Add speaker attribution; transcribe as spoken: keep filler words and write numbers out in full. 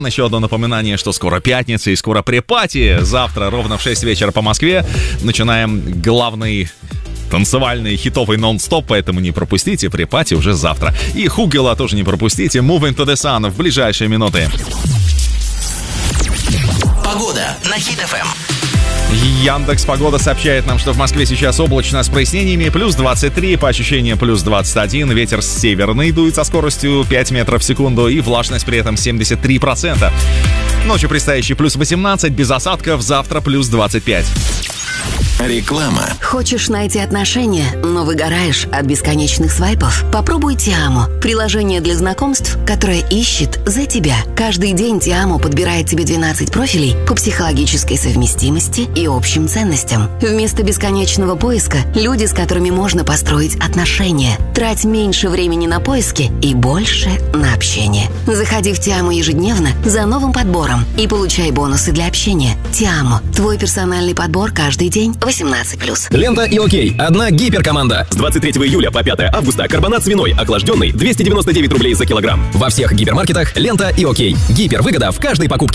Speaker 1: Еще одно напоминание, что скоро пятница и скоро препати. Завтра ровно в шесть вечера по Москве начинаем главный танцевальный хитовый нон-стоп, поэтому не пропустите, препати уже завтра. И Хугела тоже не пропустите, Moving to the Sun в ближайшие минуты.
Speaker 2: Погода на Хит-эф эм.
Speaker 1: Яндекс Погода сообщает нам, что в Москве сейчас облачно с прояснениями, плюс двадцать три, по ощущениям плюс двадцать один, ветер северный дует со скоростью пять метров в секунду и влажность при этом семьдесят три процента. Ночью предстоящий плюс восемнадцать, без осадков, завтра плюс двадцать пять.
Speaker 2: Реклама.
Speaker 3: Хочешь найти отношения, но выгораешь от бесконечных свайпов? Попробуй Тиамо. Приложение для знакомств, которое ищет за тебя. Каждый день Тиамо подбирает тебе двенадцать профилей по психологической совместимости и общим ценностям. Вместо бесконечного поиска – люди, с которыми можно построить отношения. Трать меньше времени на поиски и больше на общение. Заходи в Тиамо ежедневно за новым подбором и получай бонусы для общения. Тиамо – твой персональный подбор каждый день. восемнадцать плюс.
Speaker 4: Лента и окей. Одна гиперкоманда. С двадцать третьего июля по пятое августа карбонат свиной охлажденный двести девяносто девять рублей за килограмм. Во всех гипермаркетах Лента и окей. Гипервыгода в каждой покупке.